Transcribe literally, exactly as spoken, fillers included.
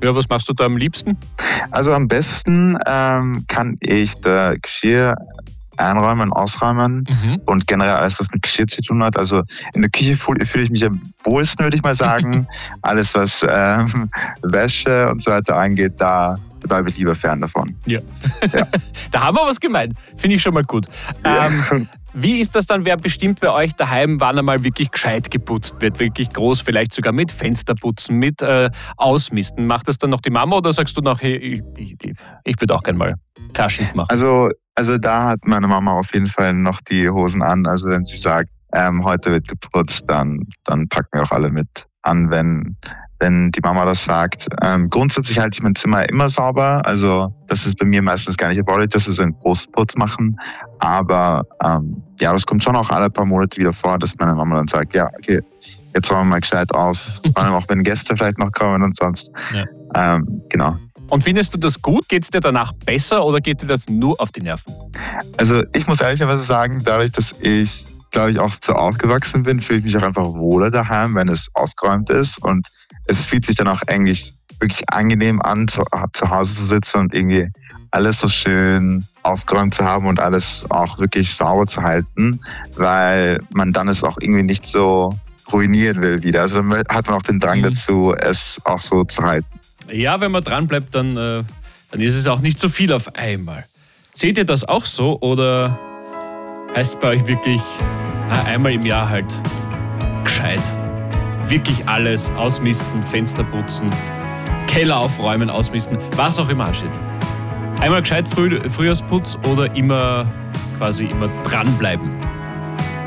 Ja, was machst du da am liebsten? Also am besten ähm, kann ich das Geschirr einräumen, ausräumen Mhm. und generell alles, was mit Geschirr zu tun hat. Also in der Küche fühle fühl ich mich am wohlsten, würde ich mal sagen. Alles, was ähm, Wäsche und so weiter angeht, da bleibe ich lieber fern davon. Ja. Ja. Da haben wir was gemeint. Finde ich schon mal gut. Ähm, wie ist das dann, wer bestimmt bei euch daheim, wann einmal wirklich gescheit geputzt wird? Wirklich groß, vielleicht sogar mit Fensterputzen, mit äh, Ausmisten. Macht das dann noch die Mama oder sagst du noch, hey, ich, ich, ich würde auch gerne mal klar Schiff machen? Also, also da hat meine Mama auf jeden Fall noch die Hosen an. Also wenn sie sagt, ähm, heute wird geputzt, dann, dann packen wir auch alle mit an, wenn, wenn die Mama das sagt. Ähm, grundsätzlich halte ich mein Zimmer immer sauber. Also das ist bei mir meistens gar nicht erforderlich, dass wir so einen großen Putz machen. Aber ähm, ja, das kommt schon auch alle paar Monate wieder vor, dass meine Mama dann sagt, ja, okay, jetzt räumen wir mal gescheit auf. Vor allem auch wenn Gäste vielleicht noch kommen und sonst. Ja. Ähm, genau. Und findest du das gut? Geht es dir danach besser oder geht dir das nur auf die Nerven? Also ich muss ehrlicherweise sagen, dadurch, dass ich, glaube ich, auch so aufgewachsen bin, fühle ich mich auch einfach wohler daheim, wenn es aufgeräumt ist. Und es fühlt sich dann auch eigentlich wirklich angenehm an, zu, zu Hause zu sitzen und irgendwie alles so schön aufgeräumt zu haben und alles auch wirklich sauber zu halten, weil man dann es auch irgendwie nicht so ruinieren will wieder. Also dann hat man auch den Drang Mhm. dazu, es auch so zu halten. Ja, wenn man dran bleibt, dann, äh, dann ist es auch nicht so viel auf einmal. Seht ihr das auch so oder heißt es bei euch wirklich äh, einmal im Jahr halt gescheit? Wirklich alles ausmisten, Fenster putzen, Keller aufräumen, ausmisten, was auch immer ansteht. Einmal gescheit Früh- Frühjahrsputz oder immer quasi immer dranbleiben?